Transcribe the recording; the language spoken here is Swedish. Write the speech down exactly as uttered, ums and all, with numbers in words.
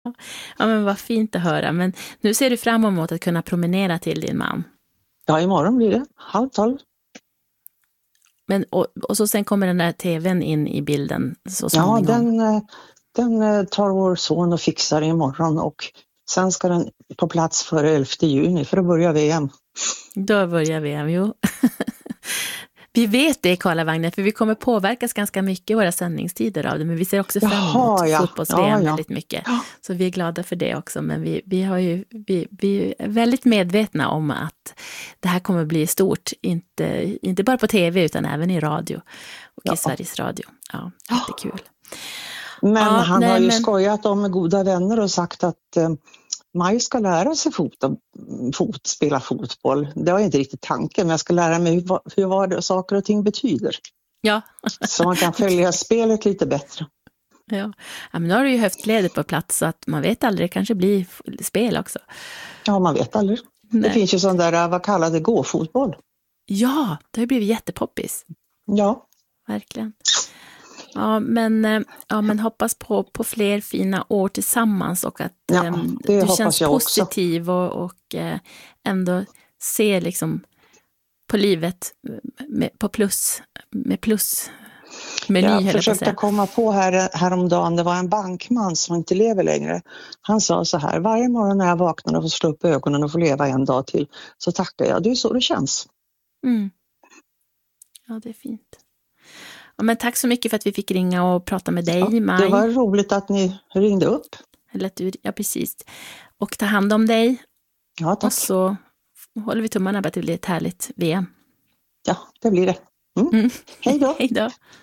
Ja, men vad fint att höra. Men nu ser du fram emot att kunna promenera till din man. Ja, imorgon blir det. Halv tolv. Men, och, och så sen kommer den där tvn in i bilden så Ja, småningom. den, eh, den eh, tar vår son och fixar imorgon och sen ska den på plats före elfte juni för att börja V M. Då börjar V M, jo. Vi vet det, Karlavagnen, för vi kommer påverkas ganska mycket i våra sändningstider av det, men vi ser också fram emot Jaha, ja. fotbolls-V M Ja, ja. väldigt mycket. Ja. Så vi är glada för det också, men vi, vi, har ju, vi, vi är väldigt medvetna om att det här kommer bli stort, inte, inte bara på tv utan även i radio och Ja. i Sveriges Radio. Ja, jättekul. Men Ja, han nej, har ju men- skojat om med goda vänner och sagt att eh, Maj ska lära sig fot, fot, spela fotboll. Det var inte riktigt tanken, men jag ska lära mig hur, hur vad det, saker och ting betyder. Ja. Så man kan följa spelet lite bättre. Ja. Ja, men nu har du ju höftledet på plats så att man vet aldrig, det kanske blir spel också. Ja, man vet aldrig. Nej. Det finns ju sån där, vad kallar det, gåfotboll. Ja, det har ju blivit jättepoppis. Ja, Verkligen. Ja, men, eh, ja, men hoppas på, på fler fina år tillsammans och att Ja, eh, det du hoppas känns jag också. positiv och, och eh, ändå ser liksom på livet med, på plus, med plus meny, höll jag jag på att försökte säga. komma på här, häromdagen, det var en bankman som inte lever längre. Han sa så här, varje morgon när jag vaknar och får slå upp ögonen och får leva en dag till så tackar jag, det är så det känns. Mm. Ja, det är fint. Ja, men tack så mycket för att vi fick ringa och prata med dig, Ja, Maj. det var roligt att ni ringde upp. Eller att du, ja, precis. Och ta hand om dig. Ja, tack. Och så håller vi tummarna på att det blir ett härligt V M. Ja, det blir det. Mm. Mm. Hej då. Hej då.